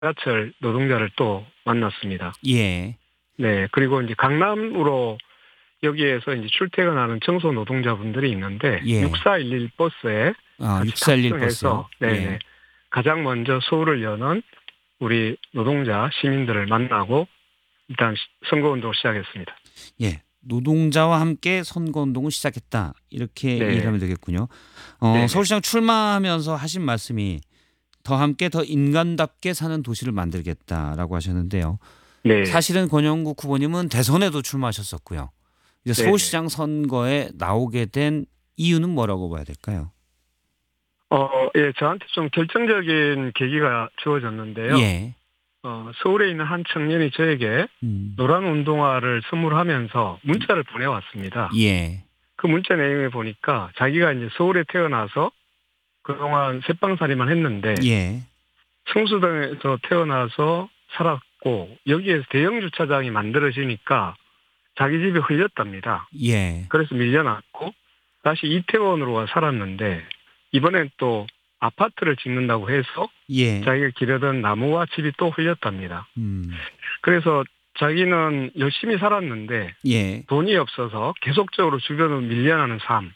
지하철 노동자를 또 만났습니다. 예. 네. 그리고 이제 강남으로 여기에서 이제 출퇴근하는 청소 노동자분들이 있는데 예. 6411 버스에 아, 같이 6411 버스요? 탑승해서 네네. 예. 가장 먼저 서울을 여는 우리 노동자 시민들을 만나고 일단 선거운동을 시작했습니다. 예. 노동자와 함께 선거운동을 시작했다. 이렇게 이해를 네. 하면 되겠군요. 네네. 서울시장 출마하면서 하신 말씀이 더 함께 더 인간답게 사는 도시를 만들겠다라고 하셨는데요. 네. 사실은 권영국 후보님은 대선에도 출마하셨었고요. 이제 네네. 서울시장 선거에 나오게 된 이유는 뭐라고 봐야 될까요? 예, 저한테 좀 결정적인 계기가 주어졌는데요. 예. 서울에 있는 한 청년이 저에게 음. 노란 운동화를 선물하면서 문자를 보내왔습니다. 예. 그 문자 내용에 보니까 자기가 이제 서울에 태어나서 그동안 새빵살이만 했는데 예. 성수동에서 태어나서 살았고 여기에서 대형 주차장이 만들어지니까 자기 집이 흘렸답니다. 예. 그래서 밀려났고 다시 이태원으로 와 살았는데 이번엔 또 아파트를 짓는다고 해서 예. 자기가 기르던 나무와 집이 또 흘렸답니다. 음. 그래서 자기는 열심히 살았는데 예. 돈이 없어서 계속적으로 주변으로 밀려나는 삶.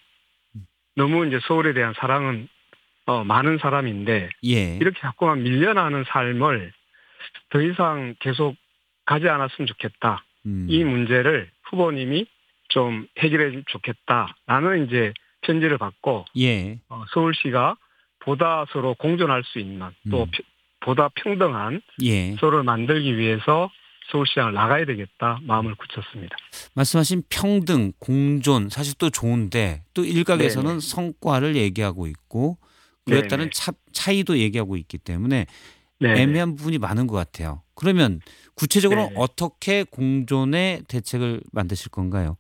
너무 이제 서울에 대한 사랑은 많은 사람인데 예. 이렇게 자꾸만 밀려나는 삶을 더 이상 계속 가지 않았으면 좋겠다. 이 음. 문제를 후보님이 좀 해결해 주면 좋겠다라는 이제 편지를 받고 예. 서울시가 보다 서로 공존할 수 있는 또 음. 보다 평등한 예. 서로를 만들기 위해서 서울시장을 나가야 되겠다 마음을 굳혔습니다. 말씀하신 평등, 공존 사실 또 좋은데 또 네네. 일각에서는 성과를 얘기하고 있고 그에 따른 네네. 차이도 얘기하고 있기 때문에 네네. 애매한 부분이 많은 것 같아요. 그러면 구체적으로 네네. 어떻게 공존의 대책을 만드실 건가요?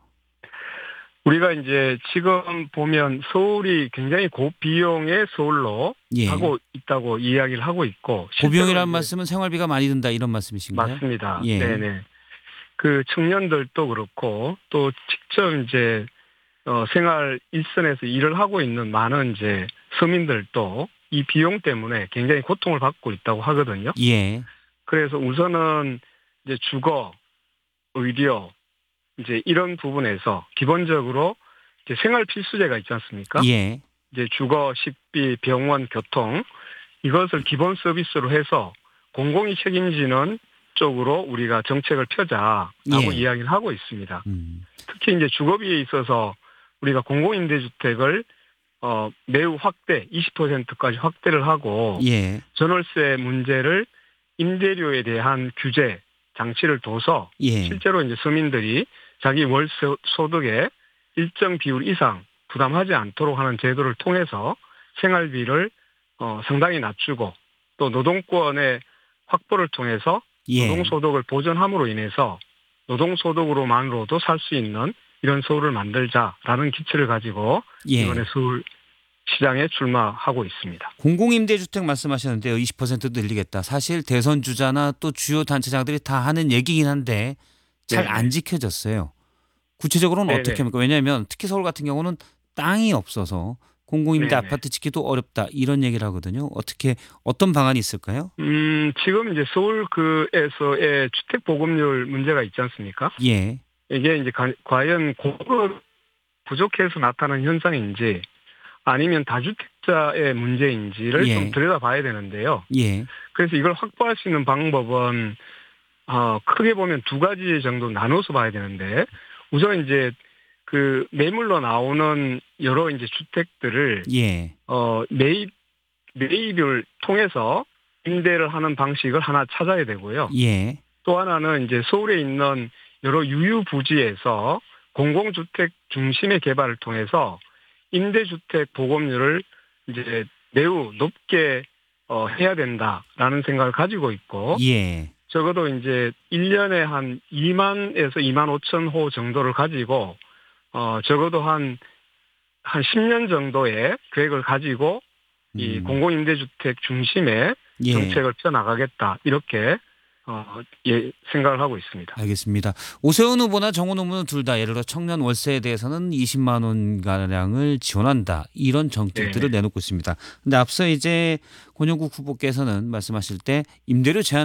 우리가 이제 지금 보면 서울이 굉장히 고비용의 서울로 예. 가고 있다고 이야기를 하고 있고 실제로 고비용이라는 이제 말씀은 생활비가 많이 든다 이런 말씀이신가요? 맞습니다. 예. 네네. 그 청년들도 그렇고 또 직접 이제 생활 일선에서 일을 하고 있는 많은 이제 서민들도 이 비용 때문에 굉장히 고통을 받고 있다고 하거든요. 예. 그래서 우선은 이제 주거, 의료, 이제 이런 부분에서 기본적으로 이제 생활 필수제가 있지 않습니까? 예. 이제 주거, 식비, 병원, 교통 이것을 기본 서비스로 해서 공공이 책임지는 쪽으로 우리가 정책을 펴자라고 예. 이야기를 하고 있습니다. 음. 특히 이제 주거비에 있어서 우리가 공공임대주택을 매우 확대, 20%까지 확대를 하고 예. 전월세 문제를 임대료에 대한 규제 장치를 둬서 예. 실제로 이제 서민들이 자기 월 소득의 일정 비율 이상 부담하지 않도록 하는 제도를 통해서 생활비를 상당히 낮추고 또 노동권의 확보를 통해서 예. 노동소득을 보전함으로 인해서 노동소득으로만으로도 살 수 있는 이런 서울을 만들자라는 기치를 가지고 이번에 예. 서울시장에 출마하고 있습니다. 공공임대주택 말씀하셨는데요. 20% 늘리겠다. 사실 대선 주자나 또 주요 단체장들이 다 하는 얘기긴 한데 잘 안 네네. 지켜졌어요. 구체적으로는 어떻게 네네. 합니까? 왜냐하면 특히 서울 같은 경우는 땅이 없어서 공공임대 네네. 아파트 짓기도 어렵다 이런 얘기를 하거든요. 어떤 방안이 있을까요? 지금 이제 서울에서의 주택 보급률 문제가 있지 않습니까? 예. 이게 이제 과연 공급 부족해서 나타나는 현상인지 아니면 다주택자의 문제인지를 좀 예. 들여다봐야 되는데요. 예. 그래서 이걸 확보할 수 있는 방법은 크게 보면 두 가지 정도 나눠서 봐야 되는데 우선 이제 그 매물로 나오는 여러 이제 주택들을 예. 매입을 통해서 임대를 하는 방식을 하나 찾아야 되고요. 예. 또 하나는 이제 서울에 있는 여러 유휴부지에서 공공주택 중심의 개발을 통해서 임대주택 보급률을 이제 매우 높게 해야 된다라는 생각을 가지고 있고 예. 적어도 이제 1년에 한 2만에서 2만 5천 호 정도를 가지고 적어도 한 10년 정도의 계획을 가지고 이 음. 공공임대주택 중심의 예. 정책을 펴나가겠다 이렇게 생각을 하고 있습니다. 알겠습니다. 오세훈 후보나 정원 후보는 둘 다 예를 들어 청년 월세에 대해서는 20만 원 가량을 지원한다. 이런 정책들을 네네. 내놓고 있습니다. 근데 앞서 이제 권영국 후보께서는 말씀하실 때 임대료 제한